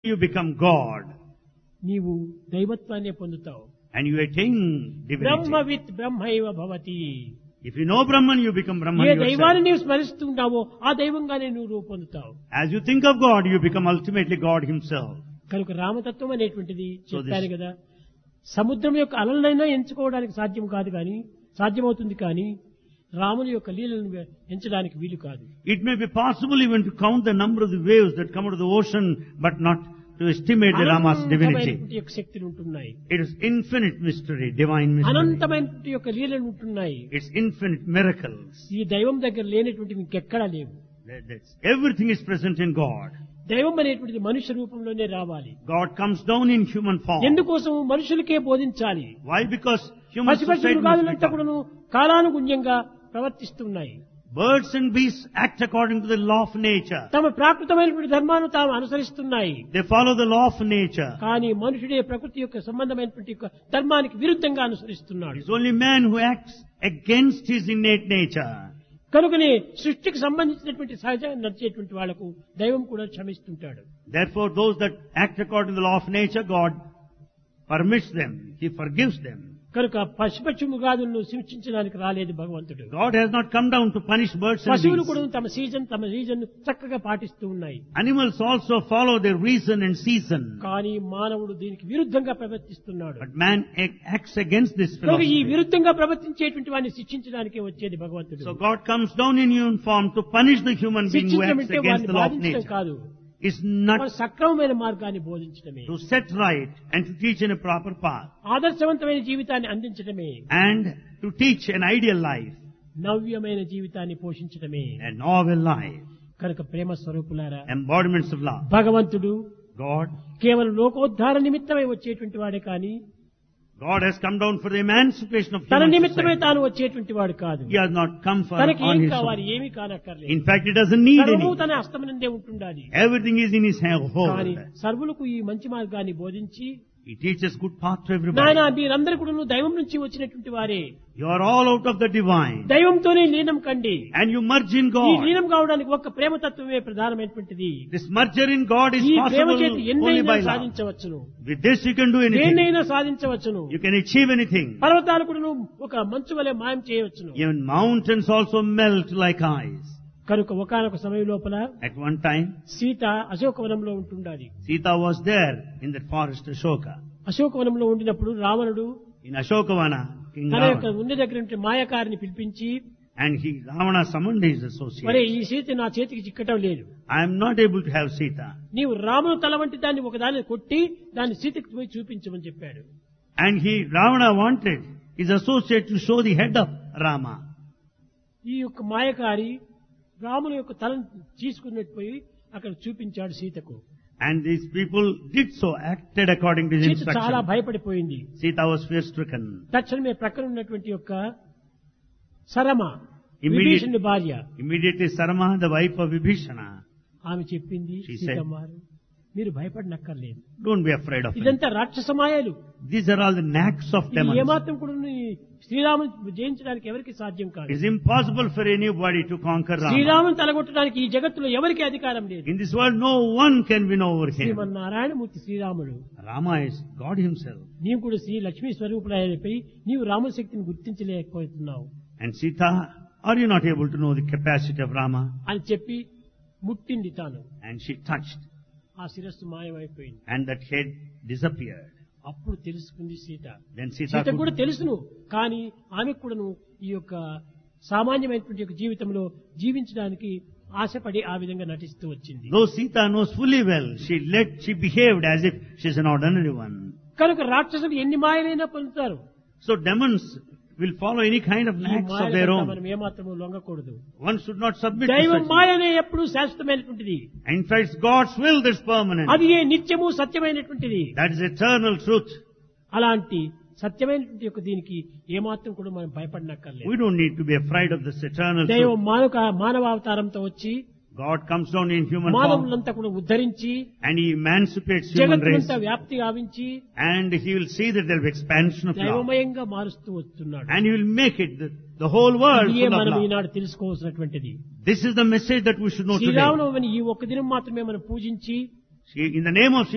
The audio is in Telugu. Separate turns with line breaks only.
you become God
నీవు దైవత్వాన్ని పొందుతావు.
and you attain divinity.
బ్రహ్మవిత్ బ్రహ్మైవ Bhavati.
If you know Brahman, you become Brahman
A
yourself.
దైవాన్ని నీవు స్మరిస్తున్నావో ఆ దైవంగానే నువ్వు రూపొందుతావు.
As you think of God, you become ultimately God himself.
కనుక రామతత్వం అనేటువంటిది
So
చెప్పాను కదా, సముద్రం యొక్క అలలనైనా ఎంచుకోవడానికి సాధ్యం కాదు, కానీ సాధ్యమవుతుంది, కానీ రాముని యొక్క లీలను ఎంచడానికి వీలు కాదు.
It may be possible even to count the number of the waves that come out of the ocean, but not to estimate the Rama's divinity.
అనంతమైనటువంటి యొక్క శక్తులు ఉంటున్నాయి,
It is infinite mystery, divine mystery.
అనంతమైనటువంటి యొక్క లీలలు ఉంటున్నాయి.
It's infinite miracles.
ఈ దైవం దగ్గర లేనటువంటివి ఇంకెక్కడా లేవు.
Everything is present in God.
దైవం అనేటువంటిది మనుష్య రూపంలోనే రావాలి.
God comes down in human form.
ఎందుకోసం మనుషులకే బోధించాలి.
Why? Because human
పశుపక్షి
society must be
మృగాదులంతా
taught.
కూడాను కాలానుగుణ్యంగా ప్రవర్తిస్తున్నాయి.
Birds and beasts act according to the law of nature.
తమ ప్రాకృతమైనటువంటి ధర్మాన్ని తాము అనుసరిస్తున్నాయి.
They follow the law of nature.
కానీ మనుషుడే ప్రకృతి యొక్క సంబంధమైనటువంటి యొక్క ధర్మానికి విరుద్ధంగా అనుసరిస్తున్నాడు.
It's only man who acts against his innate nature.
కనుకనే సృష్టికి సంబంధించినటువంటి సహజంగా నడిచేటువంటి వాళ్లకు దైవం కూడా క్షమిస్తుంటాడు.
Therefore, those that act according to the law of nature, God permits them. He forgives them.
కనుక పశుపక్షి మృగాదులను శిక్షించడానికి రాలేదు భగవంతుడు.
God has not come down to punish birds and
పశువులు
beasts.
కూడా తమ రీజన్ చక్కగా పాటిస్తూ ఉన్నాయి.
Animals also follow their reason and season.
కానీ మానవుడు దీనికి విరుద్ధంగా ప్రవర్తిస్తున్నాడు.
But man acts against this
కనుక ఈ
philosophy.
విరుద్ధంగా ప్రవర్తించేటువంటి వాడిని శిక్షించడానికే వచ్చేది భగవంతుడు.
So God comes down in human form to punish the human being who
శిక్షించడం
acts
అంటే
against
వాడిని
the law of
బాధించడం
nature.
కాదు,
It's not
వారి సక్రమమైన మార్గాన్ని బోధించడమే,
to set right and to teach in a proper path
ఆదర్శవంతమైన జీవితాన్ని అందించడమే,
and to teach an ideal life,
నవ్యమైన జీవితాన్ని పోషించడమే.
a novel life,
కనుక ప్రేమ స్వరూపులారా,
embodiments of love.
భగవంతుడు
God
కేవలం లోకోద్ధార నిమిత్తమై వచ్చేటువంటి వాడే కానీ
God has come down for the emancipation of
తన
human
నిమిత్తమే
society.
తాను వచ్చేటువంటి వాడు కాదు.
He has not come for
తనకి
on
ఏం
his
కావాలి,
own.
ఏమీ కానక్కర్లేదు.
In fact, he doesn't need
సర్వము
any.
తన హస్తమునందే ఉంటుండాలి.
Everything is in his
కానీ
hold.
సర్వులకు ఈ మంచి మార్గాన్ని బోధించి,
He teaches good path to
నాయన
everybody.
మీరందరూ కూడా దైవం నుంచి వచ్చినటువంటి వారే,
You are all out of the divine.
దైవంతోనే లీనం కండి.
And you merge in
ఈ
God.
లీనం కావడానికి ఒక్క ప్రేమతత్వమే ప్రధానమైనటువంటిది.
This merger in God is
ఈ ప్రేమ
possible
చేతి
only
ఎన్నైనా
by love.
సాధించవచ్చును,
With this you can do anything.
దేన్నైనా సాధించవచ్చును.
You can achieve anything.
పర్వతాలు కూడా ఒక మంచు వలె మాయం చేయవచ్చును.
Even mountains also melt like ice.
కనుక ఒకానొక సమయం లోపల
At one time,
సీత అశోకవనంలో ఉంటుండాలి.
Sita was there in that forest Ashoka.
అశోకవనంలో ఉండినప్పుడు రావణుడు
In Ashokavana, King
తన యొక్క
Ravana.
ఉండి దగ్గర ఉంటే మాయకారిని పిలిపించి,
And Ravana summoned his
మరే
associates.
ఈ సీత నా చేతికి చిక్కటం లేదు,
I am not able to have Sita.
నీవు రామును తల వంటి దాన్ని ఒకదాన్ని కొట్టి దాన్ని సీతకి పోయి చూపించమని చెప్పాడు.
And Ravana wanted his associate to show the head of Rama.
ఈ యొక్క మాయకారి రాముని యొక్క తలను తీసుకున్నట్టు పోయి అక్కడ చూపించాడు సీతకు.
And these people did so, acted according to his
Sita చాలా
instruction.
భయపడిపోయింది.
Sita was fear-stricken.
తక్షణమే ప్రక్కన ఉన్నటువంటి యొక్క సరమ
Immediate-
విభీషణుడి భార్య
Immediately Sarma, the wife of Vibhishana,
ఆమె చెప్పింది,
She said,
సీతమ్మారు మీరు భయపడనక్కర్లేదు,
don't be afraid of him.
ఇదంతా రాక్షస మాయలు,
These are all the knacks of
ఇది
demons.
ఏమాత్రం కూడా శ్రీరాముని జయించడానికి ఎవరికి సాధ్యం కాదు.
It's impossible for anybody to conquer Rama.
శ్రీరాముని తలగొట్టడానికి ఈ జగత్తులో ఎవరికి అధికారం లేదు.
In this world, no one can win over him.
Srimannarayanamurthy శ్రీరాముడు,
Rama is God himself.
నీవు కూడా శ్రీ లక్ష్మీ స్వరూపుడైపోయి నీవు రాముల శక్తిని గుర్తించలేకపోతున్నావు
And Sita, are you not able to know the capacity of Rama?
అని చెప్పి ముట్టింది తాను.
And she touched,
ఆ శిరస్సు మాయమైపోయింది.
and that head disappeared.
అప్పుడు తెలుసుకుంది సీత.
Then Sita
సీతకు కూడా
could,
తెలుసును, కానీ ఆమెకు కూడాను ఈ యొక్క సామాన్యమైనటువంటి యొక్క జీవితంలో జీవించడానికి ఆశపడి ఆ విధంగా నటిస్తూ వచ్చింది.
though Sita knows fully well, she behaved as if she's an ordinary one.
కనుక రాక్షసులు ఎన్ని మాయలైనా పొందుతారు.
So demons will follow any kind of
ఈ
knacks of their
మాయలకు
own.
మనం ఏమాత్రము లొంగకూడదు.
One should not submit to
దైవం
such.
మాయనే ఎప్పుడు శాశ్వతమైనటువంటిది.
In fact, it's God's will that's permanent.
అది ఏ నిత్యము సత్యమైనటువంటిది.
That is eternal truth.
అలాంటి సత్యమైనటువంటి యొక్క దీనికి ఏమాత్రం కూడా మనం భయపడనక్కర్లేదు.
We don't need to be afraid of this eternal
దైవం
truth.
మానవావతారంతో వచ్చి
God comes down in human form
మానవులంతా కూడా ఉద్ధరించి
and He emancipates human race.
జగత్తునంతా వ్యాప్తి గావించి
And He will see that there will be expansion of love.
దైవమయంగా మారుస్తూ వస్తున్నాడు.
And He will make it the whole world
ఇదే
full of
మనం
love.
Eenadu తెలుసుకోవాల్సినటువంటిది.
This is the message that we should know today.
శ్రీరామనవమిని ఈ ఒక్క దినం మాత్రమే మనం పూజించి
In the name of